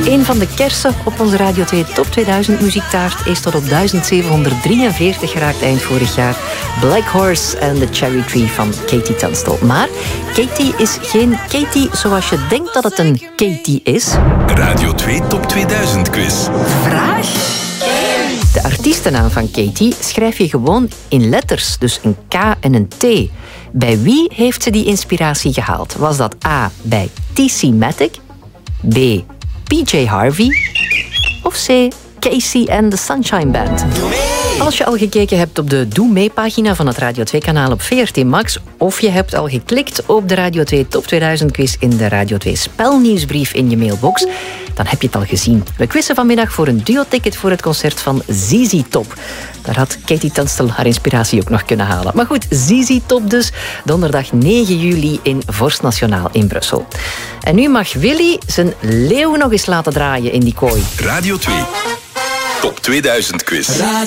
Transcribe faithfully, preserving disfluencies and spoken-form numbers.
Een van de kersen op onze Radio twee Top tweeduizend muziektaart is tot op duizend zevenhonderddrieënveertig geraakt eind vorig jaar. Black Horse en The Cherry Tree van Katie Tunstall. Maar Katie is geen Katie zoals je denkt dat het een Katie is. Radio twee Top tweeduizend quiz. Vraag? De artiestennaam van Katie schrijf je gewoon in letters, dus een K en een T. Bij wie heeft ze die inspiratie gehaald? Was dat A, bij T C Matic, B, P J Harvey of C, Casey and the Sunshine Band? Als je al gekeken hebt op de Doe Mee-pagina van het Radio twee-kanaal op V R T Max of je hebt al geklikt op de Radio twee Top tweeduizend quiz in de Radio twee spelnieuwsbrief in je mailbox, dan heb je het al gezien. We quizzen vanmiddag voor een duo-ticket voor het concert van Z Z Top. Daar had Katie Tunstall haar inspiratie ook nog kunnen halen. Maar goed, Z Z Top dus, donderdag negen juli in Vorst Nationaal in Brussel. En nu mag Willy zijn leeuw nog eens laten draaien in die kooi. Radio twee Top tweeduizend quiz.